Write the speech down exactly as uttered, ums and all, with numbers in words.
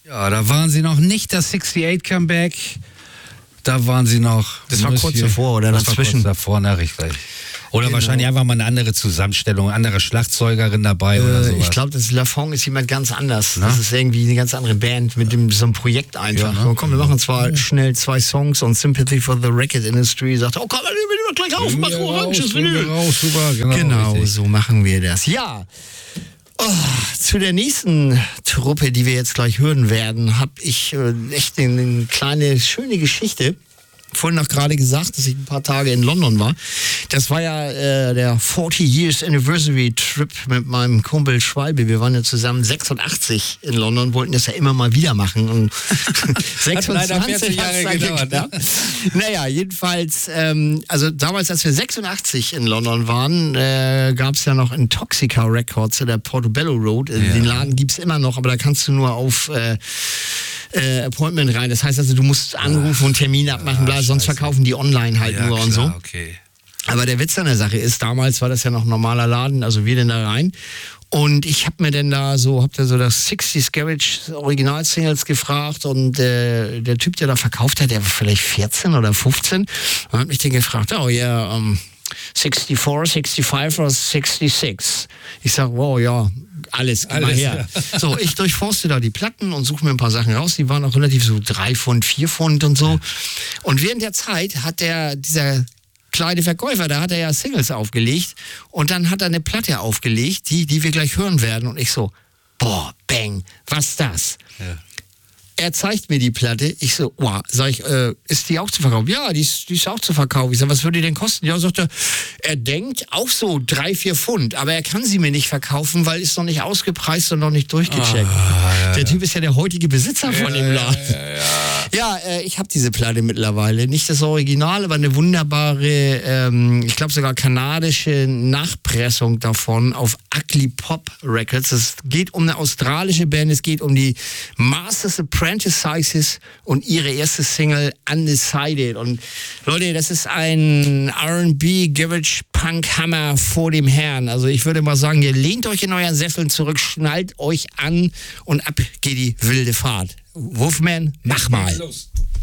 Ja, da waren sie noch nicht das achtundachtzig Comeback. Da waren sie noch. Das war kurz davor oder das dazwischen. War kurz davor, na, richtig. Oder genau. Wahrscheinlich einfach mal eine andere Zusammenstellung, andere Schlagzeugerin dabei äh, oder sowas. Ich glaube, das Lafont ist jemand ganz anders. Na? Das ist irgendwie eine ganz andere Band mit dem, so einem Projekt einfach. Ja, ne? Komm, wir machen zwar ja. schnell zwei Songs und Sympathy for the Record Industry sagt, oh komm, wir nehmen gleich auf, mach oranges Vinyl. Raus, super, genau, genau so machen wir das. Ja. Oh, zu der nächsten Truppe, die wir jetzt gleich hören werden, habe ich äh, echt eine, eine kleine, schöne Geschichte. Vorhin noch gerade gesagt, dass ich ein paar Tage in London war. Das war ja äh, der forty Years Anniversary Trip mit meinem Kumpel Schwalbe. Wir waren ja zusammen sechsundachtzig in London, wollten das ja immer mal wieder machen. Und sechsundzwanzig hat Jahre gedauert. Ja. Naja, jedenfalls, ähm, also damals, als wir sechsundachtzig in London waren, äh, gab es ja noch Intoxica Records in der Portobello Road. Ja. Den Laden gibt es immer noch, aber da kannst du nur auf äh, äh, Appointment rein. Das heißt also, du musst anrufen und Termine abmachen, bla, sonst verkaufen die online halt ja, nur klar, und so. Okay. Aber der Witz an der Sache ist, damals war das ja noch ein normaler Laden, also wir denn da rein. Und ich habe mir denn da so, hab da so das sechziger Garage Original-Singles gefragt und äh, der Typ, der da verkauft hat, der war vielleicht vierzehn oder fünfzehn, und hat mich den gefragt, oh ja, yeah, um, sixty-four, sixty-five oder sixty-six. Ich sag, wow, ja, alles, geh mal her. Ja. So, ich durchforste da die Platten und suche mir ein paar Sachen raus. Die waren auch relativ so drei Pfund, vier Pfund und so. Und während der Zeit hat der, dieser kleine Verkäufer, da hat er ja Singles aufgelegt und dann hat er eine Platte aufgelegt, die, die wir gleich hören werden. Und ich so, boah, bang, was ist das? Ja. Er zeigt mir die Platte. Ich so, wow, sag ich, äh, ist die auch zu verkaufen? Ja, die ist, die ist auch zu verkaufen. Ich sag, was würde die denn kosten? Ja, sagt er, er denkt auch so drei, vier Pfund, aber er kann sie mir nicht verkaufen, weil ist noch nicht ausgepreist und noch nicht durchgecheckt. Ah, ja, der Typ ist ja der heutige Besitzer von ja, dem Laden. Ja, ja, ja. ja äh, ich habe diese Platte mittlerweile. Nicht das Original, aber eine wunderbare, ähm, ich glaube sogar kanadische Nachpressung davon auf Ugly Pop Records. Es geht um eine australische Band, es geht um die Masters Apprentices und ihre erste Single Undecided. Und Leute, das ist ein R and B, Garage, Punk, Hammer vor dem Herrn. Also ich würde mal sagen, ihr lehnt euch in euren Sesseln zurück, schnallt euch an und ab geht die wilde Fahrt. Wolfman, mach mal. Los.